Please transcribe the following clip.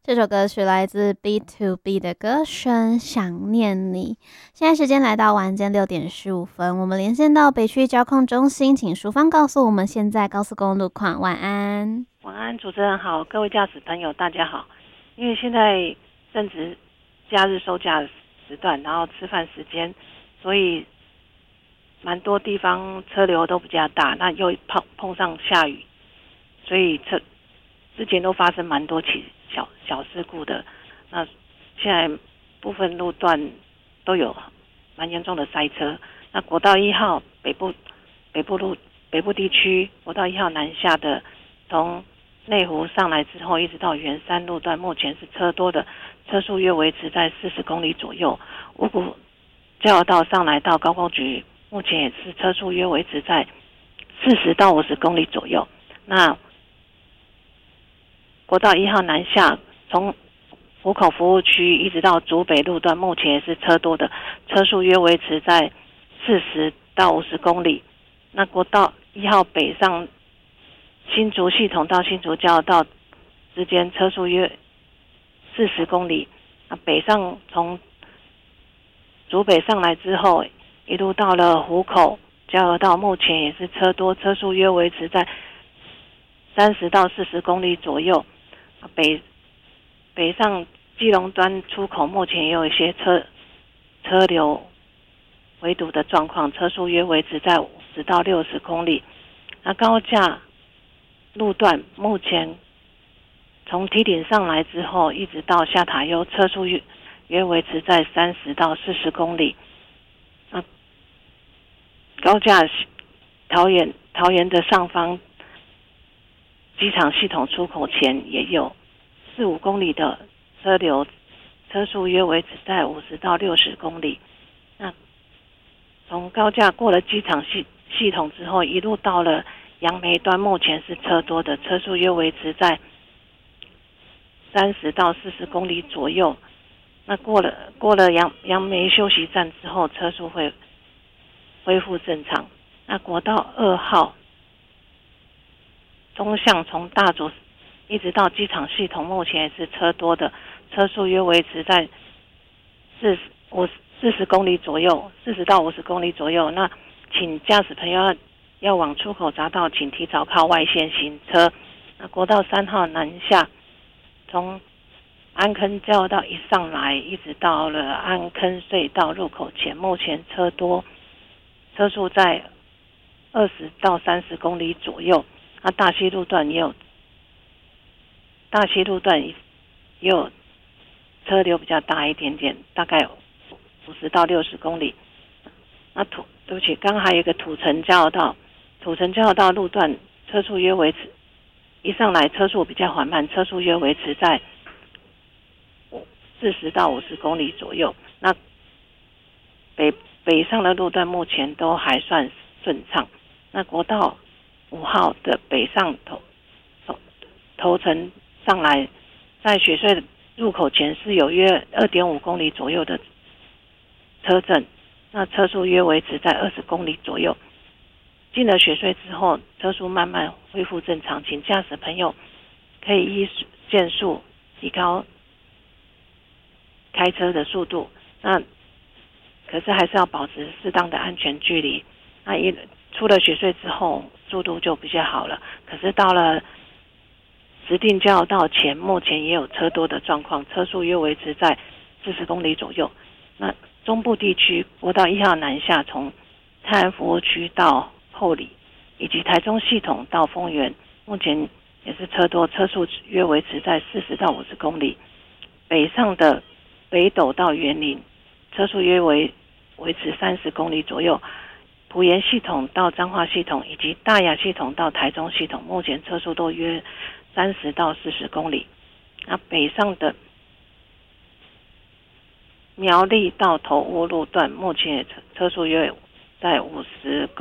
这首歌曲来自 B2B 的歌声《想念你》。现在时间来到晚间6点15分，我们连线到北区交控中心，请淑芳告诉我们现在高速公路况。晚安。 晚安，主持人好，各位驾驶朋友大家好。因为现在正值假日收假时段，然后吃饭时间，所以蛮多地方车流都比较大，那又碰上下雨，所以之前都发生蛮多起小事故的。那现在部分路段都有蛮严重的塞车。那国道1号北部地区国道1号南下的，从内湖上来之后，一直到圆山路段，目前是车多的，车速约维持在40公里左右。五股交流道上来到高工局，目前也是车速约维持在40到50公里左右。那国道1号南下，从湖口服务区一直到竹北路段，目前也是车多的，车速约维持在40到50公里。那国道1号北上新竹系统到新竹交流道之间，车速约40公里。那北上从竹北上来之后，一路到了湖口交流道，目前也是车多，车速约维持在30到40公里左右。北上基隆端出口，目前也有一些车流围堵的状况，车速约维持在50到60公里。那高架路段目前从梯顶上来之后，一直到下塔悠，车速约维持在30到40公里。高架桃园的上方机场系统出口前也有4-5公里的车流，车速约维持在50到60公里。那从高架过了机场系统之后，一路到了杨梅端，目前是车多的，车速约维持在30到40公里左右。那过了杨梅休息站之后，车速会恢复正常。那国道2号中向从大竹一直到机场系统，目前也是车多的，车速约维持在40公里左右，40到50公里左右。那请驾驶朋友要往出口匝道，请提早靠外线行车。那国道3号南下，从安坑交流道一上来，一直到了安坑隧道入口前，目前车多，车速在20到30公里左右。那大溪路段也有车流比较大一点点，大概50到60公里。那对不起，刚刚还有一个土城交流道路段车速约维持，一上来车速比较缓慢，车速约维持在40到50公里左右。那北上的路段目前都还算顺畅。那国道5号的北上头城上来，在雪隧入口前是有约2.5公里左右的车阵，那车速约维持在20公里左右。进了雪隧之后，车速慢慢恢复正常，请驾驶朋友可以依限速提高开车的速度。那可是还是要保持适当的安全距离。那出了雪隧之后，速度就比较好了。可是到了指定交流道前，目前也有车多的状况，车速约维持在40公里左右。那中部地区国道1号南下，从泰安服务区到后里，以及台中系统到丰原，目前也是车多，车速约维持在40到50公里。北上的北斗到员林，车速约维持30公里左右。埔盐系统到彰化系统以及大雅系统到台中系统，目前车速都约30到40公里。那北上的苗栗到头屋路段，目前车速约在50公里。